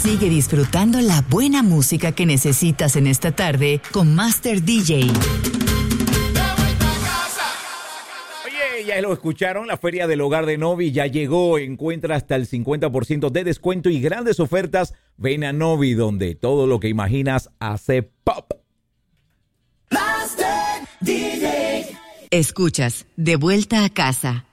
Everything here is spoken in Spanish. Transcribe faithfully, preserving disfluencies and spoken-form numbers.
Sigue disfrutando la buena música que necesitas en esta tarde con Master D J. Oye, ya lo escucharon, la Feria del Hogar de Novi ya llegó. Encuentra hasta el cincuenta por ciento de descuento y grandes ofertas. Ven a Novi, donde todo lo que imaginas hace pop. Master D J. Escuchas De Vuelta a Casa